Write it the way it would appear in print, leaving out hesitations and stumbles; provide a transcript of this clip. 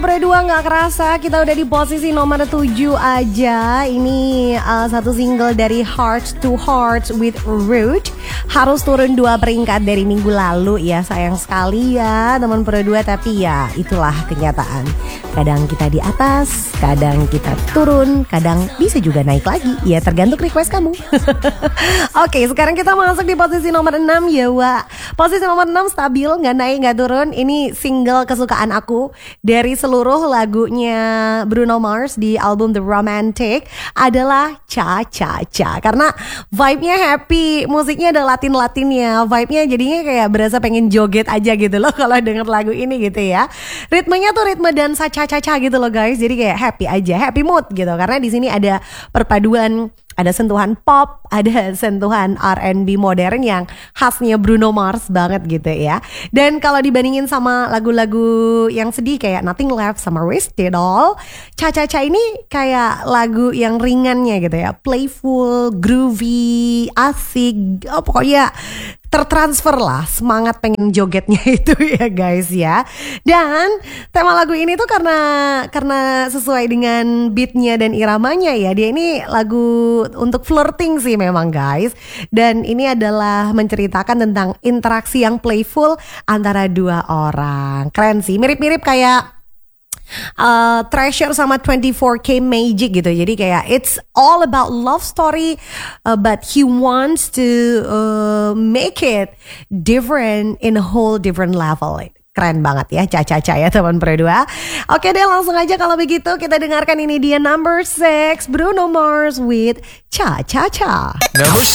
Berdua nggak kerasa kita udah di posisi nomor 7 aja. Ini satu single dari Hearts to Hearts with Root. Harus turun 2 peringkat dari minggu lalu ya. Sayang sekali ya teman berdua. Tapi ya itulah kenyataan. Kadang kita di atas, kadang kita turun, kadang bisa juga naik lagi. Ya tergantung request kamu. Oke, sekarang kita masuk di posisi nomor 6 ya Wak. Posisi nomor 6 stabil, gak naik gak turun. Ini single kesukaan aku dari seluruh lagunya Bruno Mars di album The Romantic adalah Cha Cha Cha. Karena vibe-nya happy, musiknya ada Latin-Latinnya. Vibe-nya jadinya kayak berasa pengen joget aja gitu loh kalau denger lagu ini gitu ya. Ritmenya tuh ritme dansa Cha Cha Cha gitu loh guys. Jadi kayak happy aja, happy mood gitu. Karena di sini ada perpaduan, ada sentuhan pop, ada sentuhan R&B modern yang khasnya Bruno Mars banget gitu ya. Dan kalau dibandingin sama lagu-lagu yang sedih kayak Nothing Left sama Wasted All, Cha Cha Cha ini kayak lagu yang ringannya gitu ya. Playful, groovy, asik, pokoknya tertransfer lah semangat pengen jogetnya itu ya guys ya. Dan tema lagu ini tuh karena sesuai dengan beatnya dan iramanya ya. Dia ini lagu untuk flirting sih memang guys. Dan ini adalah menceritakan tentang interaksi yang playful antara dua orang. Keren sih, mirip-mirip kayak Treasure sama 24K Magic gitu. Jadi kayak it's all about love story, but he wants to make it different in a whole different level. Keren banget ya Cha Cha Cha ya teman berdua. Oke deh, langsung aja kalau begitu kita dengarkan ini dia number 6 Bruno Mars with Cha Cha Cha. Number 6.